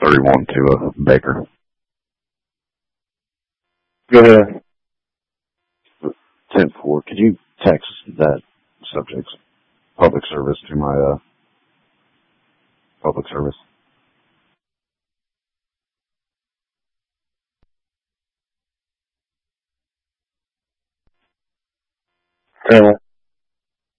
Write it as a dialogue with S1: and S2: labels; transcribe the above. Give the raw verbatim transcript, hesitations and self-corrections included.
S1: thirty-one to uh, Baker.
S2: Go ahead.
S1: ten four, could you text that subject, public service, to my uh, public service?
S2: Tell